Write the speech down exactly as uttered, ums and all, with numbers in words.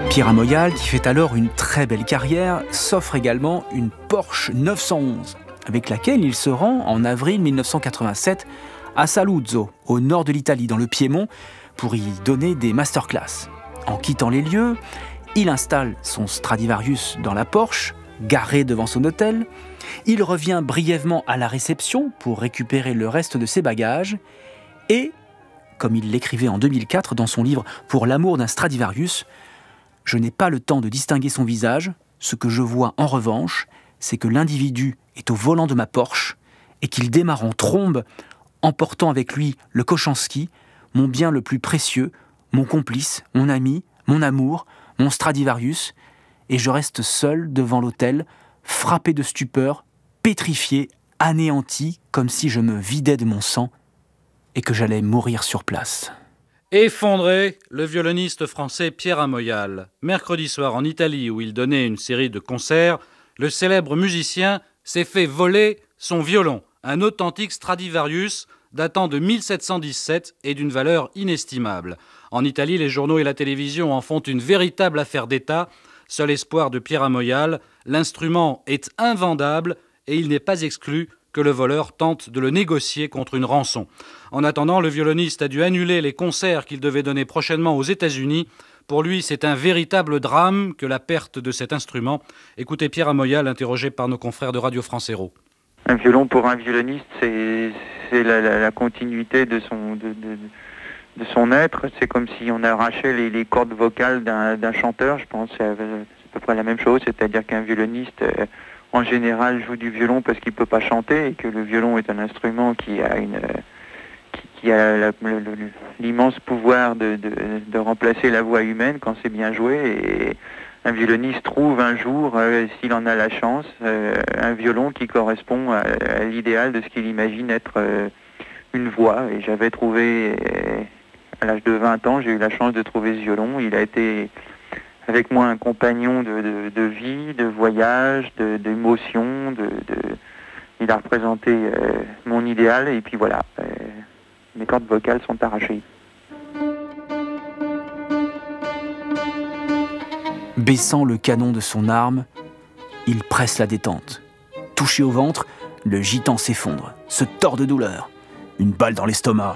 Pierre Amoyal, qui fait alors une très belle carrière, s'offre également une Porsche neuf cent onze, avec laquelle il se rend en avril mille neuf cent quatre-vingt-sept à Saluzzo, au nord de l'Italie, dans le Piémont, pour y donner des masterclass. En quittant les lieux, il installe son Stradivarius dans la Porsche, garé devant son hôtel. Il revient brièvement à la réception pour récupérer le reste de ses bagages et, comme il l'écrivait en deux mille quatre dans son livre « Pour l'amour d'un Stradivarius », je n'ai pas le temps de distinguer son visage. Ce que je vois en revanche, c'est que l'individu est au volant de ma Porsche et qu'il démarre en trombe, emportant avec lui le Kochanski, mon bien le plus précieux, mon complice, mon ami, mon amour, mon Stradivarius, et je reste seul devant l'hôtel, frappé de stupeur, pétrifié, anéanti, comme si je me vidais de mon sang et que j'allais mourir sur place. Effondré, le violoniste français Pierre Amoyal. Mercredi soir en Italie, où il donnait une série de concerts, le célèbre musicien s'est fait voler son violon, un authentique Stradivarius datant de mille sept cent dix-sept et d'une valeur inestimable. En Italie, les journaux et la télévision en font une véritable affaire d'État. Seul espoir de Pierre Amoyal, l'instrument est invendable et il n'est pas exclu que le voleur tente de le négocier contre une rançon. En attendant, le violoniste a dû annuler les concerts qu'il devait donner prochainement aux États-Unis. Pour lui, c'est un véritable drame que la perte de cet instrument. Écoutez Pierre Amoyal, interrogé par nos confrères de Radio France Héros. Un violon pour un violoniste, c'est, c'est la, la, la continuité de son, de, de, de son être. C'est comme si on arrachait les, les cordes vocales d'un, d'un chanteur. Je pense que c'est à peu près la même chose, c'est-à-dire qu'un violoniste, euh, en général, joue du violon parce qu'il ne peut pas chanter et que le violon est un instrument qui a, une, qui, qui a la, le, le, l'immense pouvoir de, de, de remplacer la voix humaine quand c'est bien joué. Et un violoniste trouve un jour, euh, s'il en a la chance, euh, un violon qui correspond à, à l'idéal de ce qu'il imagine être euh, une voix. Et j'avais trouvé, euh, à l'âge de vingt ans, j'ai eu la chance de trouver ce violon. Il a été avec moi un compagnon de, de, de vie, de voyage, de, d'émotion. De, de... Il a représenté euh, mon idéal et puis voilà, euh, mes cordes vocales sont arrachées. Baissant le canon de son arme, il presse la détente. Touché au ventre, le gitan s'effondre, se tord de douleur. Une balle dans l'estomac.